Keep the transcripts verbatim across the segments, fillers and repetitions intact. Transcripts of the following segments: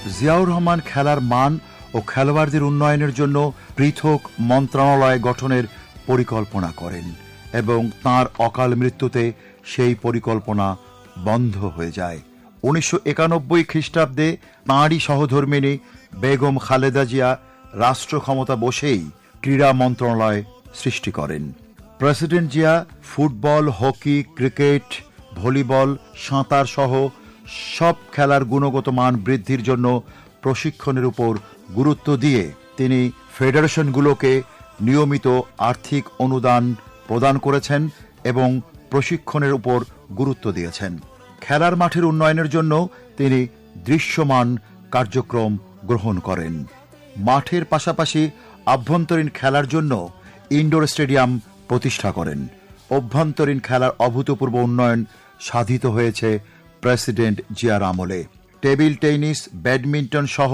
জিয়াউর রহমান খেলার মান ও খেলোয়াড়দের উন্নয়নের জন্য পৃথক মন্ত্রণালয় গঠনের পরিকল্পনা করেন এবং তাঁর অকাল মৃত্যুতে সেই পরিকল্পনা বন্ধ হয়ে যায়। উনিশশো একানব্বই খ্রিস্টাব্দে তাঁরই সহধর্মিণী বেগম খালেদা জিয়া রাষ্ট্র ক্ষমতা বসেই ক্রীড়া মন্ত্রণালয় সৃষ্টি করেন। President Zia football, hockey, cricket, volleyball, সাঁতার সহ সব খেলার গুণগত মান বৃদ্ধির জন্য প্রশিক্ষণের উপর গুরুত্ব দিয়ে তিনি ফেডারেশনগুলোকে নিয়মিত আর্থিক অনুদান প্রদান করেছেন এবং প্রশিক্ষণের উপর গুরুত্ব দিয়েছেন। খেলার মাঠের উন্নয়নের জন্য তিনি দৃশ্যমান কার্যক্রম গ্রহণ করেন। মাঠের পাশাপাশি আভ্যন্তরীণ খেলার জন্য ইনডোর স্টেডিয়াম প্রতিষ্ঠা করেন। অভ্যন্তরীণ খেলার অভূতপূর্ব উন্নয়ন সাধিত হয়েছে প্রেসিডেন্ট জিয়ার আমলে। টেবিল টেনিস, ব্যাডমিন্টন সহ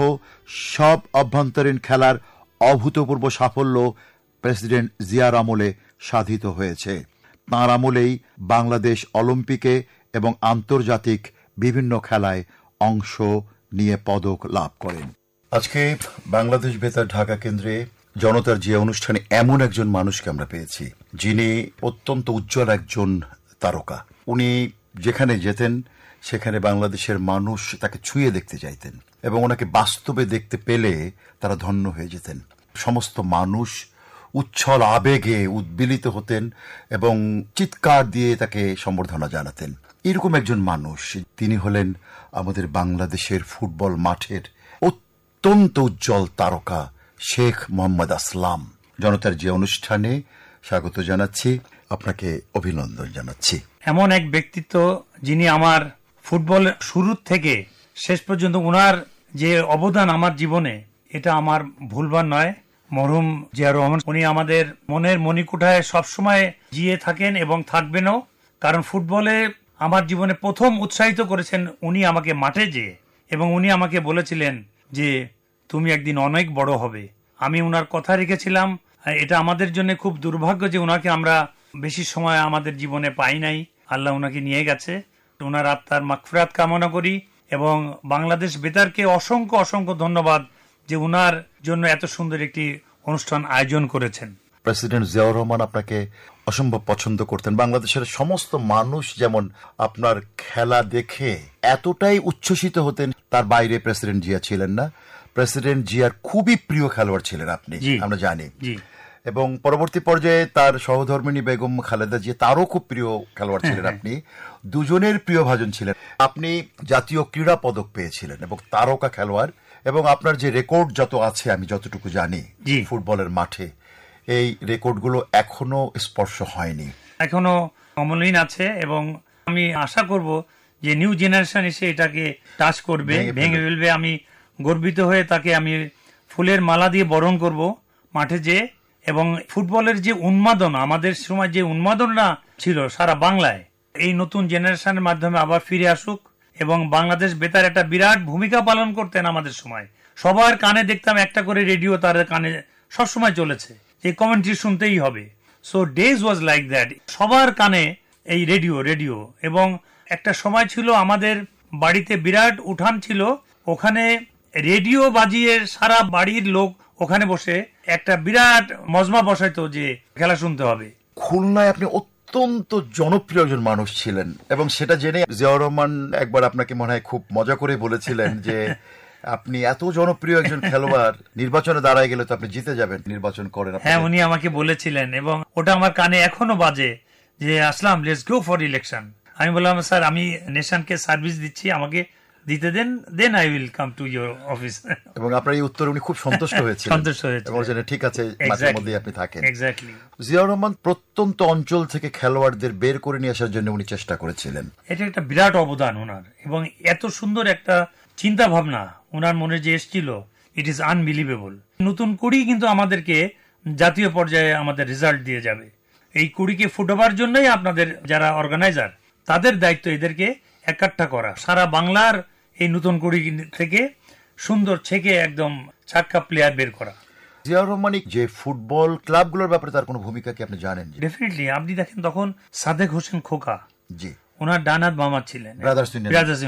সব অভ্যন্তরীণ খেলার অভূতপূর্ব সাফল্য প্রেসিডেন্ট জিয়ার আমলে সাধিত হয়েছে। তাঁর আমলেই বাংলাদেশ অলিম্পিকে এবং আন্তর্জাতিক বিভিন্ন খেলায় অংশ নিয়ে পদক লাভ করেন। আজকে বাংলাদেশ বেতার ঢাকা কেন্দ্রে জনতার জিয়া অনুষ্ঠানে এমন একজন মানুষকে আমরা পেয়েছি যিনি অত্যন্ত উজ্জ্বল একজন তারকা। উনি যেখানে যেতেন সেখানে বাংলাদেশের মানুষ তাকে ছুঁয়ে দেখতে চাইতেন এবং ওনাকে বাস্তবে দেখতে পেলে তারা ধন্য হয়ে যেতেন। সমস্ত মানুষ উচ্ছল আবেগে উদ্বেলিত হতেন এবং চিৎকার দিয়ে তাকে সম্বর্ধনা জানাতেন। এরকম একজন মানুষ তিনি হলেন আমাদের বাংলাদেশের ফুটবল মাঠের অত্যন্ত উজ্জ্বল তারকা শেখ মোহাম্মদ আসলাম। জনতার যে অনুষ্ঠানে স্বাগত জানাচ্ছি, আপনাকে অভিনন্দন জানাচ্ছি। এমন এক ব্যক্তিত্ব যিনি আমার ফুটবল শুরু থেকে শেষ পর্যন্ত ওনার যে অবদান আমার জীবনে, এটা আমার ভুলবার নয়। মরহুম জিয়া রহমান, উনি আমাদের মনের মণিকুঠায় সবসময় জিয়ে থাকেন এবং থাকবেনও। কারণ ফুটবলে আমার জীবনে প্রথম উৎসাহিত করেছেন উনি আমাকে মাঠে যেয়ে, এবং উনি আমাকে বলেছিলেন যে তুমি একদিন অনেক বড় হবে। আমি উনার কথা রেখেছিলাম। এটা আমাদের জন্য খুব দুর্ভাগ্য যে উনাকে আমরা বেশি সময় আমাদের জীবনে পাই নাই। আল্লাহ উনাকে নিয়ে গেছে। ওনার আত্মার মাগফিরাত কামনা করি এবং বাংলাদেশ বেতারকে অসংখ্য অসংখ্য ধন্যবাদ যে উনার জন্য এত সুন্দর একটি অনুষ্ঠান আয়োজন করেছেন। প্রেসিডেন্ট জিয়াউর রহমান আপনাকে অসম্ভব পছন্দ করতেন। বাংলাদেশের সমস্ত মানুষ যেমন আপনার খেলা দেখে এতটাই উচ্ছ্বসিত হতেন, তার বাইরে প্রেসিডেন্ট জিয়া ছিলেন না। প্রেসিডেন্ট জিয়ার খুবই প্রিয় খেলোয়াড় ছিলেন আপনি, আমরা জানি। এবং পরবর্তী পর্যায়ে তার সহধর্মিণী বেগম খালেদা জিয়া, তারও খুব প্রিয় খেলোয়াড় ছিলেন আপনি। দুজনের প্রিয় ভাজন ছিলেন। আপনি জাতীয় ক্রীড়া পদক পেয়েছিলেন এবং তারকা খেলোয়াড়, এবং আপনার যে রেকর্ড যত আছে আমি যতটুকু জানি ফুটবলের মাঠে, এই রেকর্ডগুলো এখনো স্পর্শ হয়নি, এখনো অমলিন আছে। এবং আমি আশা করব যে নিউ জেনারেশন এসে এটাকে টাচ করবে, ভেঙে ফেলবে। আমি গর্বিত হয়ে তাকে আমি ফুলের মালা দিয়ে বরণ করব মাঠে যে। এবং ফুটবলের যে উন্মাদনা, আমাদের সময় যে উন্মাদনা ছিল সারা বাংলায়, এই নতুন জেনারেশনের মাধ্যমে আবার ফিরে আসুক। এবং বাংলাদেশ বেতার একটা বিরাট ভূমিকা পালন করতেন আমাদের সময়। সবার কানে দেখতাম একটা করে রেডিও, তার কানে সবসময় চলেছে, এই কমেন্ট্রি শুনতেই হবে। So days was like that, সবার কানে এই রেডিও রেডিও এবং একটা সময় ছিল আমাদের বাড়িতে বিরাট উঠান ছিল, ওখানে রেডিও বাজিয়ে সারা বাড়ির লোক ওখানে বসে একটা বিরাট মজমা বসাইতো যে খেলা শুনতে হবে। খুলনায় আপনি অত্যন্ত জনপ্রিয় একজন মানুষ ছিলেন, এবং সেটা জেনে জিয়াউর রহমান একবার আপনাকে মনে হয় খুব মজা করে বলেছিলেন যে আপনি এত জনপ্রিয় একজন খেলোয়াড়, নির্বাচনে দাঁড়ায় গেলে তো আপনি জিতে যাবেন, নির্বাচন করেন। হ্যাঁ, উনি আমাকে বলেছিলেন এবং ওটা আমার কানে এখনো বাজে যে আসলাম, লেটস গো ফর ইলেকশন। আমি বললাম স্যার, আমি নেশনকে সার্ভিস দিচ্ছি, আমাকে দিতে দেন, then I will come to your office. এবং আপনার এই উত্তরে উনি খুব সন্তুষ্ট হয়েছিলেন। সন্তুষ্ট হয়েছিলেন, ঠিক আছে, মাঝে মধ্যে আপনি থাকেন। এক্স্যাক্টলি। জিয়াউর রহমান প্রত্যন্ত অঞ্চল থেকে খেলোয়াড়দের বের করে নিয়ে আসার জন্য উনি চেষ্টা করেছিলেন। এটা একটা বিরাট অবদান ওনার, এবং এত সুন্দর একটা চিন্তা ভাবনা ওনার মনে যে এসেছিল, ইট ইজ আনবিলিভেবল। নতুন কুড়ি কিন্তু আমাদেরকে জাতীয় পর্যায়ে আমাদের রেজাল্ট দিয়ে যাবে। এই কুড়িকে ফুটাবার জন্যই আপনাদের যারা অর্গানাইজার, তাদের দায়িত্ব এদেরকে একাট্টা করা, সারা বাংলার এই নতুন কুড়ি থেকে সুন্দর ছেকে একদম ছাক্কা প্লেয়ার বের করা। জিয়াউর রহমান যে ফুটবল ক্লাবগুলোর ব্যাপারে তার কোনো ভূমিকা কি আপনি জানেন? ডেফিনেটলি। আপনি দেখেন তখন সাদেক হোসেন খোকা, জি, ওনার ডান হাত বাম হাত ছিলেন ব্রাদার্স ইউনিয়নের।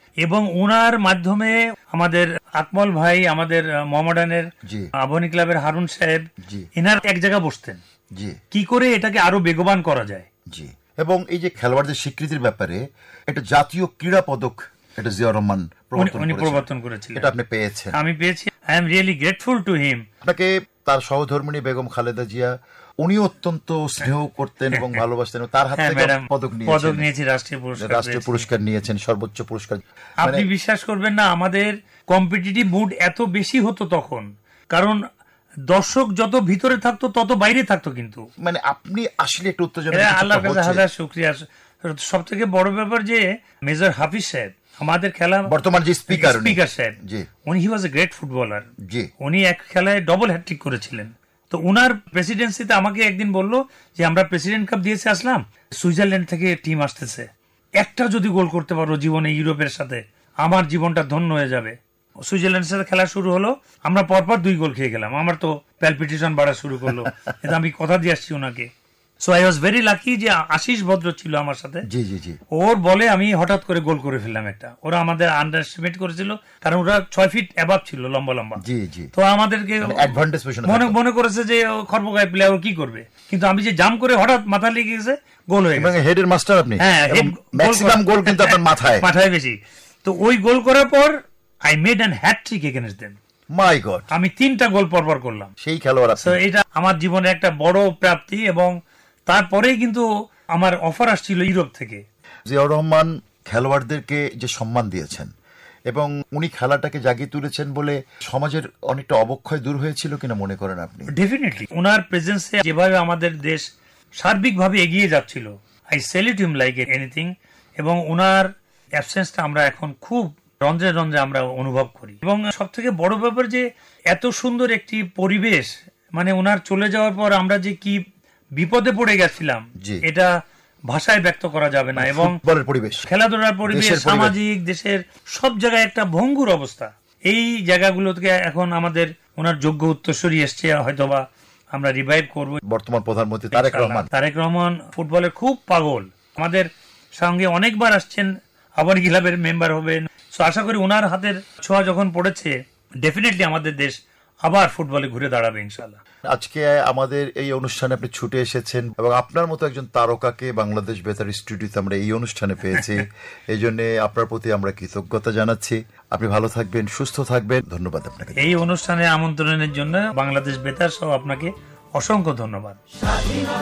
এবং ওনার মাধ্যমে আমাদের আকমল ভাই, আমাদের মোহামেডানের জি। আবাহনী ক্লাবের হারুন সাহেব, জি। এনার এক জায়গায় বসতেন জি কি করে এটাকে আরো বেগবান করা যায়। জি এবং এই যে খেলোয়াড়দের স্বীকৃতির ব্যাপারে একটা জাতীয় ক্রীড়া পদক এটা জিয়াউর রহমান প্রবর্তন উনি করেছেন। প্রবর্তন করেছিলেন, এটা আপনি পেয়েছেন। আমি পেয়েছি। I am really grateful to him. আপনাকে তার সহধর্মিণী বেগম খালেদা জিয়া উনি অত্যন্ত স্নেহ করতেন এবং ভালোবাসতেন, তার হাত হ্যাঁ থেকে ম্যাডাম, পদক পদক নিয়েছেন, নিয়েছি, রাষ্ট্রীয় পুরস্কার রাষ্ট্রীয় পেয়েছি। পুরস্কার নিয়েছেন, সর্বোচ্চ পুরস্কার। আপনি মানে বিশ্বাস করবেন না, আমাদের কম্পিটিটিভ মুড এত বেশি হতো তখন, কারণ দর্শক যত ভিতরে থাকতো তত বাইরে থাকতো। কিন্তু মানে আপনি আসলে একটু উত্তেজনা এটা কিছুটা আল্লাহর কাছে হচ্ছে। হাজার শুকরিয়া। সব থেকে বড় ব্যাপার যে মেজর হাফিজ সাহেব, আমাদের খেলা বর্তমান যে স্পিকার স্পিকার সাহেব, জি উনি হি ওয়াজ এ গ্রেট ফুটবলার। জি উনি এক খেলায় ডবল হ্যাট্রিক করেছিলেন। তো উনার প্রেসিডেন্সিতে আমাকে একদিন বললো যে আমরা প্রেসিডেন্ট কাপ দিয়েছে আসলাম, সুইজারল্যান্ড থেকে টিম আসতেছে, একটা যদি গোল করতে পারো জীবনে ইউরোপের সাথে, আমার জীবনটা ধন্য হয়ে যাবে। সুইজারল্যান্ডের সাথে খেলা শুরু হলো, আমরা পরপর দুই গোল খেয়ে গেলাম। আমার তো প্যালপিটেশন বাড়া শুরু করলো। এটা আমি কথা দিয়ে আসছি ওনাকে। So I was very lucky যে আশিস ভদ্র ছিল আমার সাথে। জি জি জি ওর বলে আমি হঠাৎ করে গোল করে ফেললাম একটা। ওরা আমাদের আন্ডার এস্টিমেট করেছিল, কারণ ওরা ছয় ফিট অ্যাবাভ ছিল, লম্বা লম্বা। জি জি তো আমাদেরকে অ্যাডভান্টেজ পজিশনে মনে মনে করেছে যে খরপগায় প্লেয়ার কি করবে, কিন্তু আমি যে জাম করে হঠাৎ মাথা লেগে গেছে, গোল হয়ে এবং গেছে। হেডের মাস্টার আপনি, হ্যাঁ, head ম্যাক্সিমাম goal গোল কিন্তু আপনার মাথায়। মাথায় বেশি। তো ওই গোল করার পর I made an hat trick against them. My god, আমি তিনটা গোল পরপর করলাম। সেই খেলোয়াড় তো আপনি। এটা আমার জীবনে একটা বড় প্রাপ্তি। এবং তারপরেই কিন্তু আমার অফার আসছিল ইউরোপ থেকে। জিয়াউর রহমান খেলোয়াড়দেরকে যে সম্মান দিয়েছেন এবং উনি খেলাটাকে জাগিয়ে তুলেছেন বলে সমাজের অনেকটা অবক্ষয় দূর হয়েছিল কিনা মনে করেন আপনি? ডেফিনেটলি ওনার প্রেজেন্সে যেভাবে আমাদের দেশ সার্বিকভাবে এগিয়ে যাচ্ছিল, I salute him like anything. এবং ওনার অ্যাবসেন্সটা আমরা এখন খুব রন্ধ্রে রন্ধ্রে আমরা অনুভব করি। এবং সব থেকে বড় ব্যাপার যে এত সুন্দর একটি পরিবেশ, মানে ওনার চলে যাওয়ার পর আমরা যে কি বিপদে পড়ে গেছিলাম, জি। এটা ভাষায় ব্যক্ত করা যাবে না। এবং ফুটবলের পরিবেশ, খেলাধুলার পরিবেশ, দেশের পরিবেশ। সামাজিক, দেশের সব জায়গায় একটা ভঙ্গুর অবস্থা। এই জায়গাগুলো থেকে এখন আমাদের ওনার যোগ্য উত্তরসূরি এসছে, হয়তোবা আমরা রিভাইভ করবো। বর্তমান প্রধানমন্ত্রী তারেক রহমান। তারেক রহমান ফুটবলের খুব পাগল, আমাদের সঙ্গে অনেকবার আসছেন, আবার ক্লাবের মেম্বার হবেন। সো আশা করি ওনার হাতের ছোঁয়া যখন পড়েছে, ডেফিনেটলি আমাদের দেশ আবার ফুটবলে ঘুরে দাঁড়াবে ইনশাল্লাহ। আজকে আমাদের এই অনুষ্ঠানে আপনি ছুটে এসেছেন এবং আপনার মতো একজন তারকাকে বাংলাদেশ বেতার স্টুডিওতে আমরা এই অনুষ্ঠানে পেয়েছি। এই জন্য আপনার প্রতি আমরা কৃতজ্ঞতা জানাচ্ছি। আপনি ভালো থাকবেন, সুস্থ থাকবেন। ধন্যবাদ আপনাকে। এই অনুষ্ঠানে আমন্ত্রণের জন্য বাংলাদেশ বেতার সহ আপনাকে অসংখ্য ধন্যবাদ।